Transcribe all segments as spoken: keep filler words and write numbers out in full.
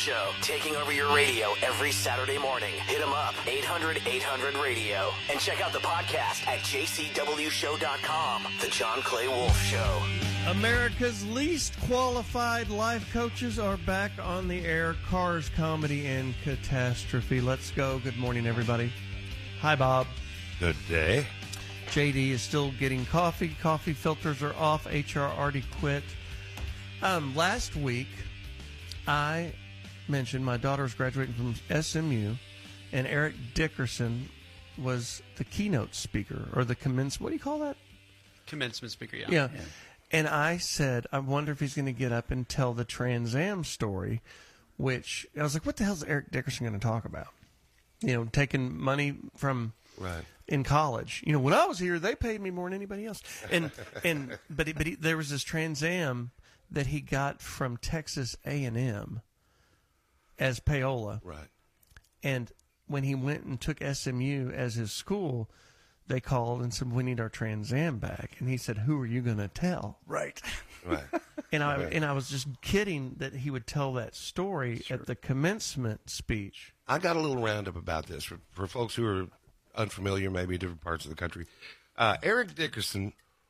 Show, taking over your radio every Saturday morning. Hit them up, eight hundred eight hundred radio. And check out the podcast at j c w show dot com. The John Clay Wolf Show. America's least qualified life coaches are back on the air. Cars, Comedy, and Catastrophe. Let's go. Good morning, everybody. Hi, Bob. Good day. J D is still getting coffee. Coffee filters are off. H R already quit. Um, last week, I mentioned my daughter was graduating from S M U, and Eric Dickerson was the keynote speaker, or the commence. What do you call that? Commencement speaker, yeah. Yeah. yeah. And I said, I wonder if he's going to get up and tell the Trans Am story, which I was like, what the hell is Eric Dickerson going to talk about? You know, taking money from right. in college. You know, when I was here, they paid me more than anybody else. And and but he, but he, there was this Trans Am that he got from Texas A and M as payola. Right. And when he went and took S M U as his school, they called and said, we need our Trans Am back. And he said, who are you going to tell? Right. Right. And I right. and I was just kidding that he would tell that story sure. at the commencement speech. I got a little roundup about this for, for folks who are unfamiliar, maybe in different parts of the country. Uh, Eric Dickerson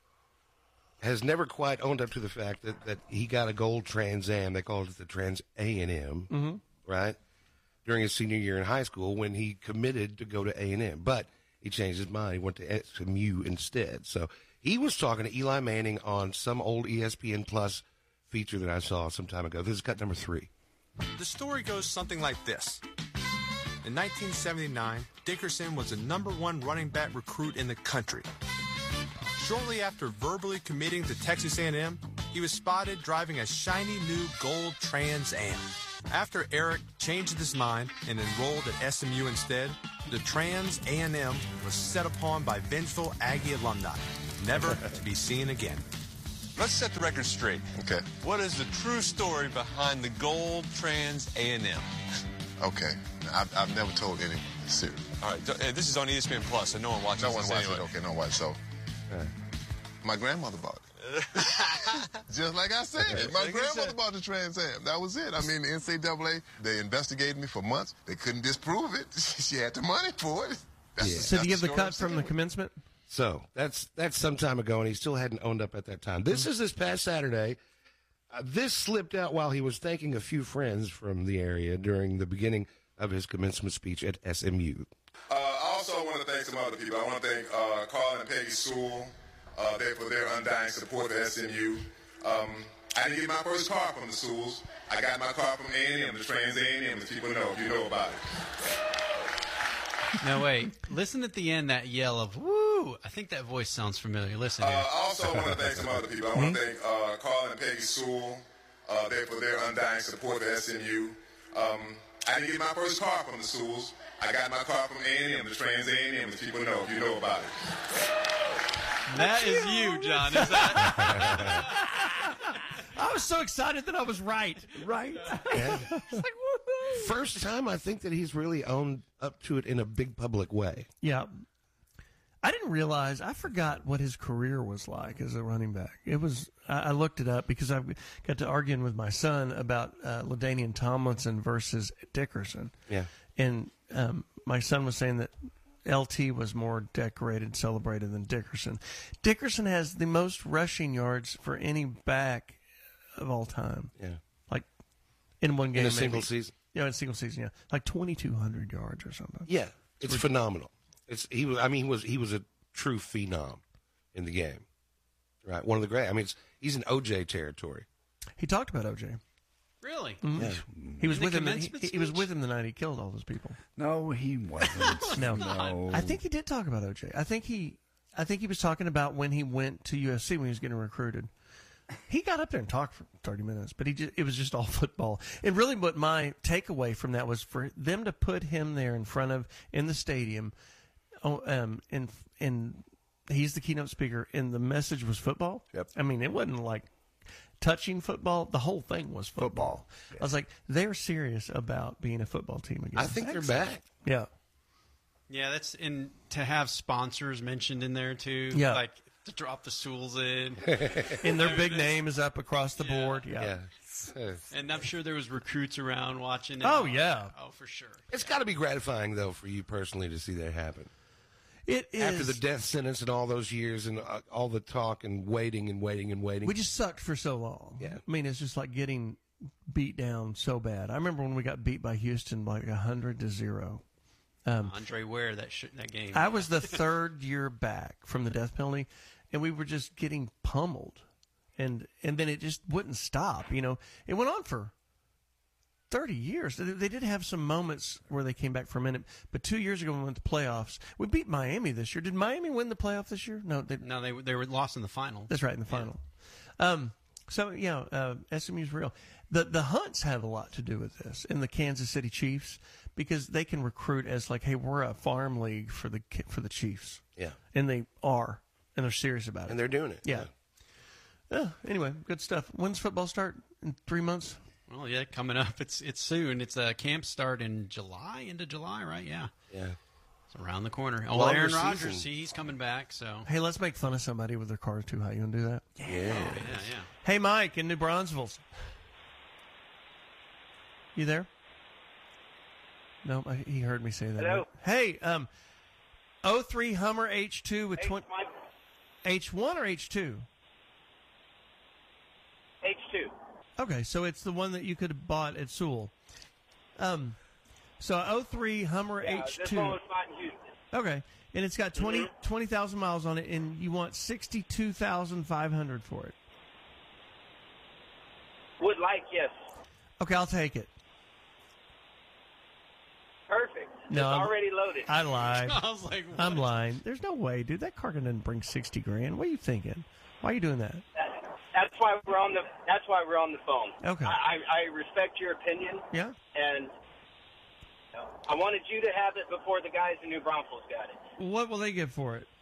has never quite owned up to the fact that, that he got a gold Trans Am. They called it the Trans A and M, mm-hmm. right, during his senior year in high school when he committed to go to A and M. But he changed his mind. He went to S M U instead. So he was talking to Eli Manning on some old E S P N Plus feature that I saw some time ago. This is cut number three. The story goes something like this. In nineteen seventy-nine, Dickerson was the number one running back recruit in the country. Shortly after verbally committing to Texas A and M, he was spotted driving a shiny new gold Trans Am. After Eric changed his mind and enrolled at S M U instead, the Trans A and M was set upon by vengeful Aggie alumni, never to be seen again. Let's set the record straight. Okay. What is the true story behind the gold Trans A and M? Okay. I've, I've never told any secret. All right. This is on E S P N Plus, so no one watches No one this watches anyway. it. Okay, no one watches. So, Right. my grandmother bought it. Just like I said, my Like grandmother said. bought the Trans Am. That was it. I mean, the N C double A, they investigated me for months. They couldn't disprove it. She had the money for it. That's, Yeah. So that's do you have the story cut I'm from the saying. commencement? So that's that's some time ago, and he still hadn't owned up at that time. This Mm-hmm. is this past Saturday. Uh, this slipped out while he was thanking a few friends from the area during the beginning of his commencement speech at S M U. Uh, I also want to thank some other people. I want to thank uh, Carl and Peggy Sewell uh, they, for their undying support for S M U. Um, I didn't get my first car from the Sewells. I got my car from A and M, the Trans A and M, as people know, if you know about it. No, wait. Listen at the end, that yell of, woo! I think that voice sounds familiar. Listen Uh, here. I also want to thank some other people. I want to thank uh, Carl and Peggy Sewell uh, they, for their undying support for S M U. Um, I didn't get my first car from the Sewells. I got my car from A and M, the Trans A and M, as people know, if you know about it. That is you, John, is that? I was so excited that I was right. Right? Yeah. It's like, woohoo! First time I think that he's really owned up to it in a big public way. Yeah. I didn't realize, I forgot what his career was like as a running back. It was, I, I looked it up because I got to arguing with my son about uh, LaDainian Tomlinson versus Dickerson. Yeah. And um, my son was saying that L T was more decorated, celebrated than Dickerson. Dickerson has the most rushing yards for any back of all time. Yeah. Like in one game. In a maybe. single season. Yeah, in a single season, yeah. Like twenty-two hundred yards or something. Yeah. It's phenomenal. It's he was. I mean, he was he was a true phenom in the game, right? One of the great. I mean, it's, he's in O J territory. He talked about O J. Really? Mm-hmm. Yeah. He was In the with him. He, commencement he was speech? with him the night he killed all those people. No, he wasn't. No, no. I think he did talk about O J. I think he, I think he was talking about when he went to U S C when he was getting recruited. He got up there and talked for thirty minutes, but he just, it was just all football. And really, what my takeaway from that was for them to put him there in front of in the stadium. Oh, um, and and he's the keynote speaker, and the message was football. Yep. I mean, it wasn't like touching football. The whole thing was football. Football. Yeah. I was like, they're serious about being a football team again. I think they're back. Yeah. Yeah, that's in to have sponsors mentioned in there too. Yeah. Like to drop the Sewells in. And their big name is up across the Yeah. board. Yeah. Yeah. And I'm sure there was recruits around watching it. Oh, yeah. Oh, for sure. It's got to be gratifying, though, for you personally to see that happen. It is. After the death sentence and all those years and uh, all the talk and waiting and waiting and waiting. We just sucked for so long. Yeah. I mean, it's just like getting beat down so bad. I remember when we got beat by Houston like a hundred to zero. Um, Andre Ware, that sh- that game. I was the third year back from the death penalty, and we were just getting pummeled, and and then it just wouldn't stop. You know, it went on for thirty years. They, they did have some moments where they came back for a minute, but two years ago when we went to playoffs, we beat Miami this year. Did Miami win the playoff this year? No, they, no, they they were lost in the final. That's right, in the final. Yeah. Um, so yeah, uh, S M U's real. The the Hunts have a lot to do with this, and the Kansas City Chiefs, because they can recruit as like, hey, we're a farm league for the for the Chiefs. Yeah, and they are, and they're serious about it, and they're doing it. Yeah. yeah. Uh, anyway, good stuff. When's football start? In three months? Well, yeah, coming up. It's it's soon. It's a uh, camp start in July, into July, right? Yeah. Yeah. It's around the corner. Oh, Longer Aaron season. Rodgers, see, he's coming back. So hey, let's make fun of somebody with their car too high. You want to do that? Yeah. Oh, yeah, yeah. Hey, Mike in New Braunfels. You there? No, I, he heard me say that. Hello. Hey, um, oh three Hummer H two with twenty. H one or H two? H two. Okay, so it's the one that you could have bought at Sewell. Um, so oh three Hummer Yeah, H two. this one was bought in Houston. Okay, and it's got twenty Mm-hmm. twenty thousand miles on it, and you want sixty-two thousand five hundred for it. Would like, yes. Okay, I'll take it. Perfect. No, it's I'm- already loaded. I lied. I was like, what? I'm lying. There's no way, dude. That car didn't bring sixty grand. What are you thinking? Why are you doing that? That's why we're on the. That's why we're on the phone. Okay. I, I respect your opinion, Yeah. and I wanted you to have it before the guys in New Braunfels got it. What will they give for it?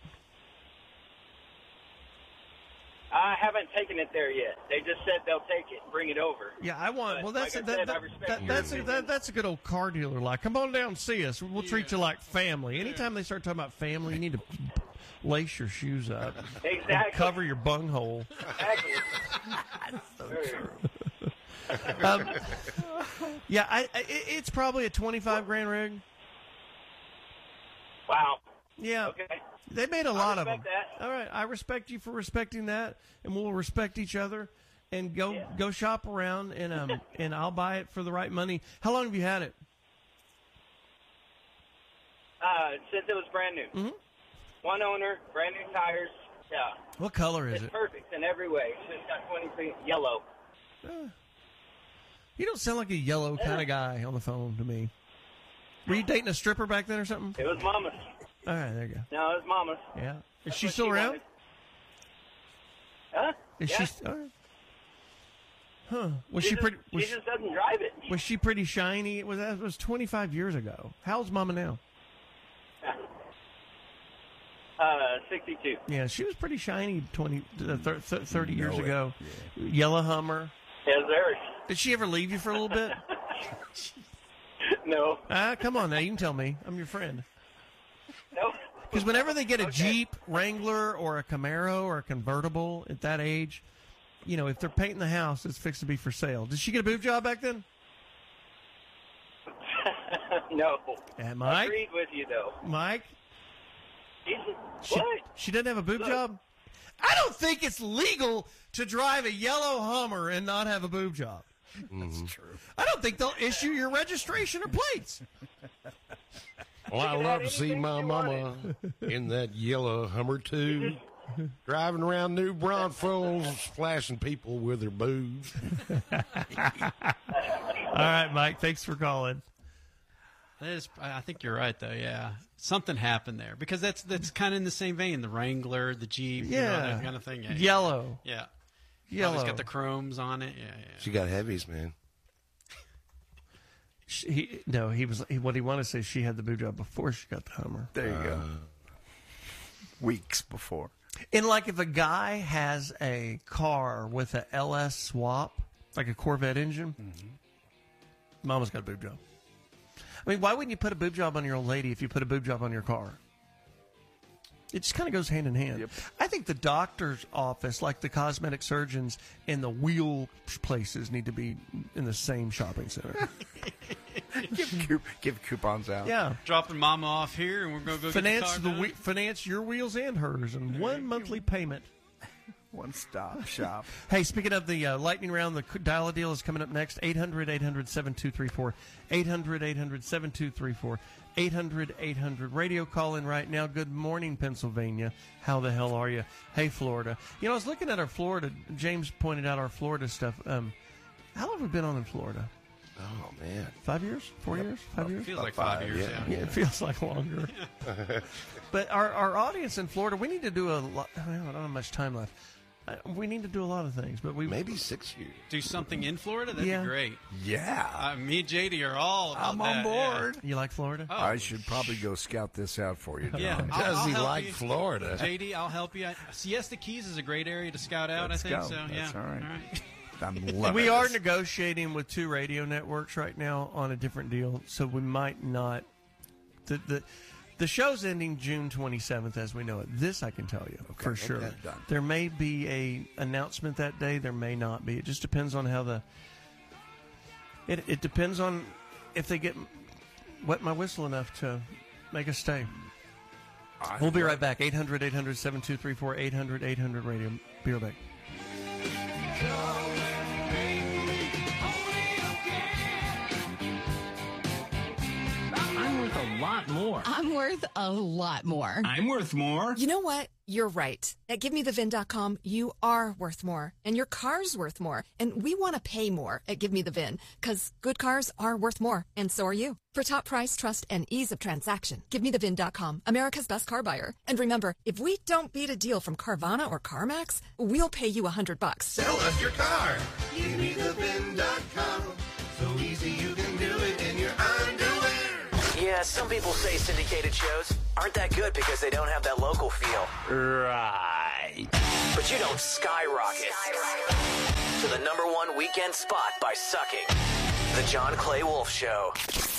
I haven't taken it there yet. They just said they'll take it, bring it over. Yeah, I want. But Well, that's like a, I that, said, I that, respect that, your that's a, opinion. that, that's a good old car dealer. Like, come on down and see us. We'll treat you like family. Anytime they start talking about family, you need to lace your shoes up, Exactly. and cover your bunghole. Exactly. So true. um, yeah, I, I, it- it's probably a twenty-five grand rig. Wow. Yeah. Okay. They made a lot of them. respect that. All right, I respect you for respecting that, and we'll respect each other, and go Yeah. go shop around, and um and I'll buy it for the right money. How long have you had it? Uh, since it was brand new. Mhm. One owner, brand new tires. Yeah. What color is It's it? perfect in every way. It's just got twenty-three yellow. Uh, you don't sound like a yellow kind of guy on the phone to me. Were you dating a stripper back then or something? It was mama's. All right, there you go. No, it was mama's. Yeah, is That's she what still she around? wanted. Huh? Is yeah. she? st- All right. Huh? Was she, she just, pretty? Was she just doesn't drive it. Was she pretty shiny? It was that was twenty-five years ago. How's Mama now? Uh, sixty-two. Yeah, she was pretty shiny twenty, uh, thir- thir- thirty years Know it. ago. Yellow Hummer. Yes, there. Did she ever leave you for a little bit? No. Ah, come on now, you can tell me. I'm your friend. No. Because whenever they get a Okay. Jeep Wrangler or a Camaro or a convertible at that age, you know, if they're painting the house, it's fixed to be for sale. Did she get a boob job back then? No. And Mike? Agreed with you, though. Mike? She's, She, what? she doesn't have a boob Look. job? I don't think it's legal to drive a yellow Hummer and not have a boob job. That's true. I don't think they'll issue your registration or plates. Well, I can love have to see anything my you mama in that yellow Hummer too, driving around New Braunfels, flashing people with her boobs. All right, Mike. Thanks for calling. That is, I I think you're right, though. Yeah, something happened there because that's that's kind of in the same vein. The Wrangler, the Jeep, you know, Yeah. that kind of thing. Yeah, Yellow. Yeah, Yellow. It's got the chromes on it. Yeah, yeah. She got heavies, man. She, he, no, he was. He, what he wanted to say, she had the boob job before she got the Hummer. There you go. Weeks before. And like, if a guy has a car with a L S swap, like a Corvette engine, Mama's got a boob job. I mean, why wouldn't you put a boob job on your old lady if you put a boob job on your car? It just kind of goes hand in hand. Yep. I think the doctor's office, like the cosmetic surgeons and the wheel places, need to be in the same shopping center. give, coup- give coupons out. Yeah. Dropping Mama off here, and we're going to go finance get the car the we- finance your wheels and hers in one monthly payment. One stop shop. Hey, speaking of the uh, lightning round, the dial a deal is coming up next. eight hundred, eight hundred, seven two three four. eight hundred, eight hundred, seven two three four. eight hundred, eight hundred. Radio call in right now. Good morning, Pennsylvania. How the hell are you? Hey, Florida. You know, I was looking at our Florida. James pointed out our Florida stuff. Um, how long have we been on in Florida? Oh, man. Five years? Four Yep. years? Five years? It feels like five, five years, yeah. yeah. It feels like longer. But our, our audience in Florida, we need to do a lot. I don't have much time left. Uh, we need to do a lot of things, but we maybe six years. Do something in Florida? That'd Yeah. be great. Yeah. Uh, me and J D are all about I'm on that, board. yeah. You like Florida? Oh. I should probably go scout this out for you, John. Yeah, Does I'll, I'll he help like you. Florida? J D, I'll help you. I, Siesta Keys is a great area to scout out, Let's I think. go. So, yeah. That's all right. All right. I'm loving We are this. negotiating with two radio networks right now on a different deal, so we might not. The the, the show's ending June twenty-seventh, as we know it. This I can tell you Okay, for sure. okay, done. There may be a announcement that day. There may not be. It just depends on how the. It it depends on if they get wet my whistle enough to make us stay. I We'll be love right back. eight hundred, eight hundred, seven two three four. eight hundred, eight hundred radio. Be right back. I'm worth a lot more. I'm worth a lot more. I'm worth more. You know what? You're right. At Give Me The Vin dot com, you are worth more. And your car's worth more. And we want to pay more at Give Me The Vin, because good cars are worth more. And so are you. For top price, trust, and ease of transaction, Give Me The Vin dot com, America's best car buyer. And remember, if we don't beat a deal from Carvana or CarMax, we'll pay you a hundred bucks. Sell us your car. Give me the vin dot com. So easy you can do it in your underwear. Yeah, some people say syndicated shows aren't that good because they don't have that local feel. Right. But you don't skyrocket to the number one weekend spot by sucking. The John Clay Wolf Show.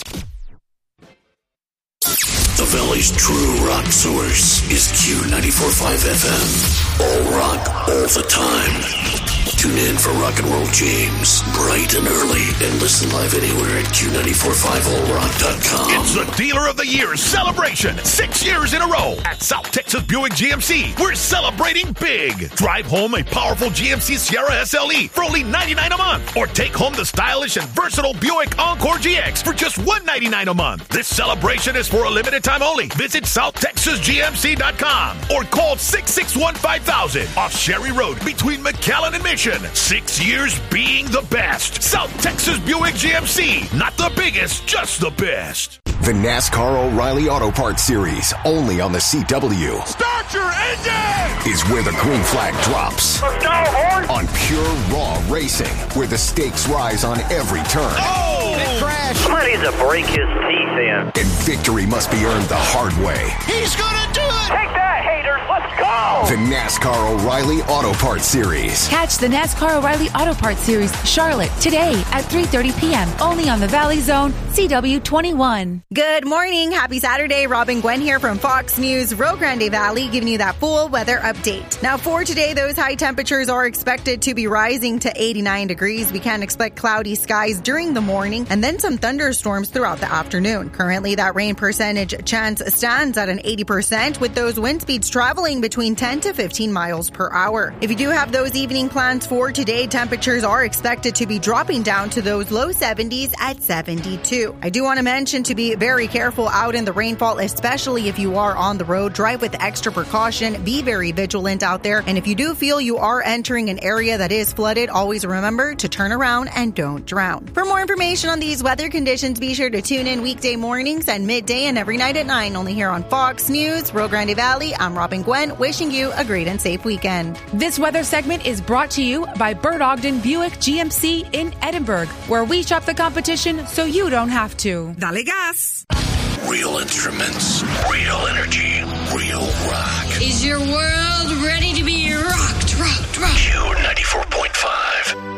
The Valley's true rock source is Q ninety-four point five F M. All rock, all the time. Tune in for Rock and Roll James, bright and early, and listen live anywhere at Q nine four five all rock dot com. It's the Dealer of the Year celebration. Six years in a row at South Texas Buick G M C. We're celebrating big. Drive home a powerful G M C Sierra S L E for only ninety-nine dollars a month. Or take home the stylish and versatile Buick Encore G X for just one hundred ninety-nine dollars a month. This celebration is for a limited time only. Visit South Texas G M C dot com or call six six one five thousand off Sherry Road between McAllen and Mission. Six years being the best. South Texas Buick G M C. Not the biggest, just the best. The NASCAR O'Reilly Auto Parts Series, only on the C W. Start your engine! Is where the green flag drops. Let's go, horse! On pure, raw racing, where the stakes rise on every turn. Oh! Big crash! Somebody needs to break his teeth in. And victory must be earned the hard way. He's gonna do it! Take that, haters! Let's go! The NASCAR O'Reilly Auto Parts Series. Catch the NASCAR O'Reilly Auto Parts Series, Charlotte, today at three thirty p.m. Only on the Valley Zone, C W twenty-one. Good morning. Happy Saturday. Robin Gwen here from Fox News Rio Grande Valley, giving you that full weather update. Now, for today, those high temperatures are expected to be rising to eighty-nine degrees. We can expect cloudy skies during the morning and then some thunderstorms throughout the afternoon. Currently, that rain percentage chance stands at an eighty percent, with those wind speeds traveling between ten to fifteen miles per hour. If you do have those evening plans for today, temperatures are expected to be dropping down to those low seventies at seventy-two. I do want to mention to be very careful out in the rainfall, especially if you are on the road. Drive with extra precaution. Be very vigilant out there. And if you do feel you are entering an area that is flooded, always remember to turn around and don't drown. For more information on these weather conditions, be sure to tune in weekday mornings and midday and every night at nine, only here on Fox News Rio Grande Valley. I'm Robin Gwen, wishing you a great and safe weekend. This weather segment is brought to you by Bert Ogden Buick G M C in Edinburgh, where we shop the competition so you don't have to. Dale gas. Real instruments, real energy, real rock. Is your world ready to be rocked, rocked, rocked? Q ninety-four point five.